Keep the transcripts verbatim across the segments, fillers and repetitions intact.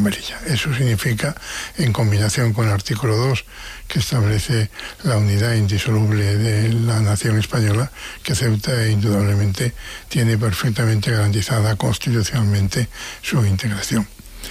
Melilla. Eso significa, en combinación con el artículo dos, que establece la unidad indisoluble de la nación española, que Ceuta indudablemente tiene perfectamente garantizada constitucionalmente su integración.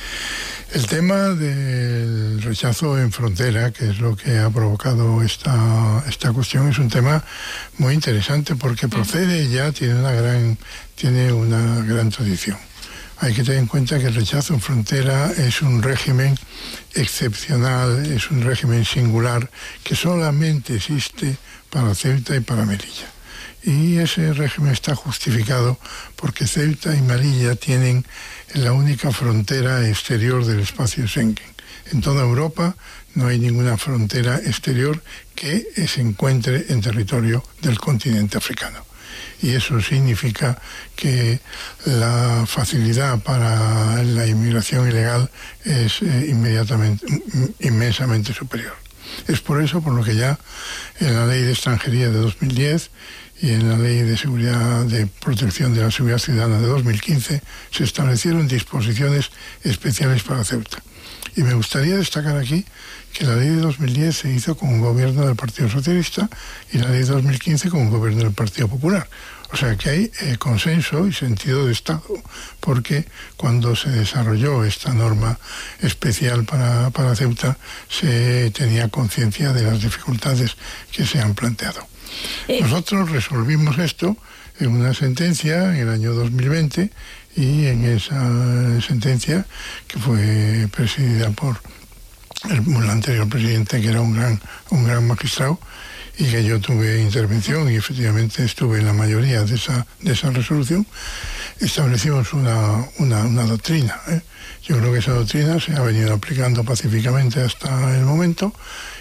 El tema del rechazo en frontera, que es lo que ha provocado esta, esta cuestión, es un tema muy interesante porque procede ya, tiene una gran, tiene una gran tradición. Hay que tener en cuenta que el rechazo en frontera es un régimen excepcional, es un régimen singular que solamente existe para Ceuta y para Melilla. Y ese régimen está justificado porque Ceuta y Melilla tienen la única frontera exterior del espacio Schengen. En toda Europa no hay ninguna frontera exterior que se encuentre en territorio del continente africano. Y eso significa que la facilidad para la inmigración ilegal es eh, inmediatamente, inmensamente superior. Es por eso por lo que ya en la Ley de Extranjería de dos mil diez y en la Ley de Seguridad de Protección de la Seguridad Ciudadana de dos mil quince se establecieron disposiciones especiales para Ceuta. Y me gustaría destacar aquí que la Ley de dos mil diez se hizo con un gobierno del Partido Socialista y la Ley de dos mil quince con un gobierno del Partido Popular. O sea que hay eh, consenso y sentido de Estado, porque cuando se desarrolló esta norma especial para, para Ceuta se tenía conciencia de las dificultades que se han planteado. Nosotros resolvimos esto en una sentencia en el año dos mil veinte y en esa sentencia, que fue presidida por el, el anterior presidente, que era un gran, un gran magistrado, y que yo tuve intervención y efectivamente estuve en la mayoría de esa, de esa resolución, establecimos una, una, una doctrina. ¿eh? Yo creo que esa doctrina se ha venido aplicando pacíficamente hasta el momento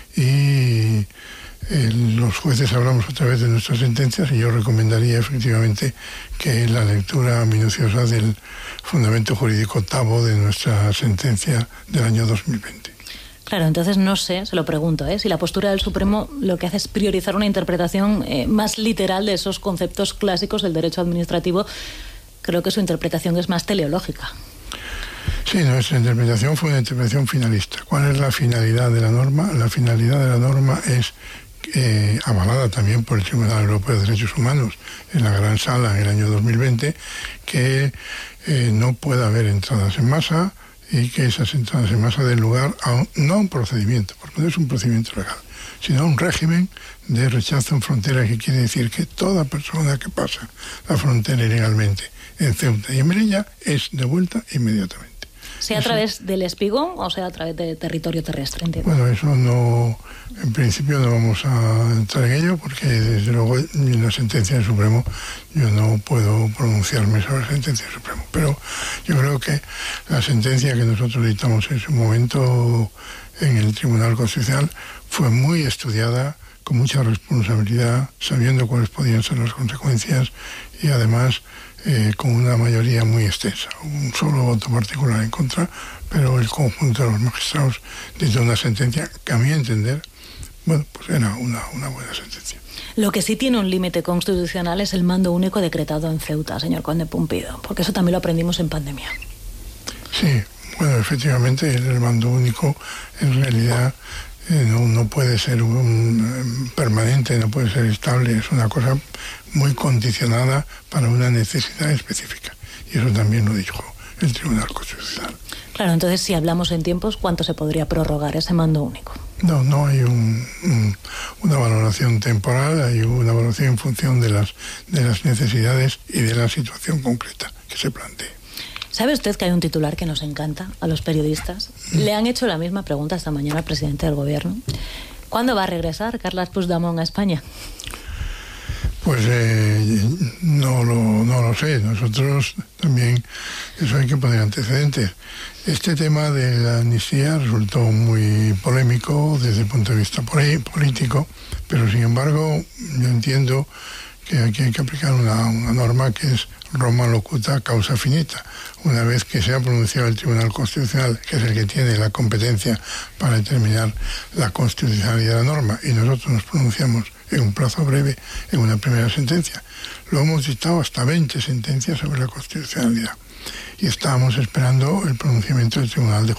y eh, los jueces hablamos otra vez de nuestras sentencias y yo recomendaría efectivamente que la lectura minuciosa del fundamento jurídico octavo de nuestra sentencia del año dos mil veinte. Claro, entonces no sé, se lo pregunto, ¿eh? si la postura del Supremo lo que hace es priorizar una interpretación eh, más literal de esos conceptos clásicos del derecho administrativo, creo que su interpretación es más teleológica. Sí, nuestra interpretación fue una interpretación finalista. ¿Cuál es la finalidad de la norma? La finalidad de la norma es eh, avalada también por el Tribunal Europeo de Derechos Humanos en la Gran Sala en el año dos mil veinte, que eh, no pueda haber entradas en masa, y que esas entradas en masa den lugar a un, no a un procedimiento, porque no es un procedimiento legal, sino a un régimen de rechazo en frontera, que quiere decir que toda persona que pasa la frontera ilegalmente en Ceuta y en Melilla es devuelta inmediatamente. ¿Sea a través del espigón o sea a través de territorio terrestre? Entiendo. Bueno, eso no, en principio no vamos a entrar en ello, porque desde luego en la sentencia del Supremo yo no puedo pronunciarme sobre la sentencia del Supremo. Pero yo creo que la sentencia que nosotros dictamos en su momento en el Tribunal Constitucional fue muy estudiada, con mucha responsabilidad, sabiendo cuáles podían ser las consecuencias y además Eh, con una mayoría muy extensa, un solo voto particular en contra, pero el conjunto de los magistrados dictó una sentencia que a mi entender, bueno, pues era una, una buena sentencia. Lo que sí tiene un límite constitucional es el mando único decretado en Ceuta, señor Conde Pumpido, porque eso también lo aprendimos en pandemia. Sí, bueno, efectivamente el mando único en realidad eh, no, no puede ser un, un permanente, no puede ser estable, es una cosa muy condicionada para una necesidad específica. Y eso también lo dijo el Tribunal Constitucional. Claro, entonces si hablamos en tiempos, ¿cuánto se podría prorrogar ese mando único? No, no hay un, un, una valoración temporal, hay una valoración en función de las, de las necesidades y de la situación concreta que se plantee. ¿Sabe usted que hay un titular que nos encanta a los periodistas? Le han hecho la misma pregunta esta mañana al presidente del gobierno. ¿Cuándo va a regresar Carles Puigdemont a España? Pues eh, no, lo, no lo sé. Nosotros también, eso hay que poner antecedentes. Este tema de la amnistía resultó muy polémico desde el punto de vista político, pero sin embargo yo entiendo que aquí hay que aplicar una, una norma que es Roma locuta causa finita. Una vez que se ha pronunciado el Tribunal Constitucional, que es el que tiene la competencia para determinar la constitucionalidad de la norma, y nosotros nos pronunciamos en un plazo breve en una primera sentencia, lo hemos dictado hasta veinte sentencias sobre la constitucionalidad. Y estábamos esperando el pronunciamiento del Tribunal de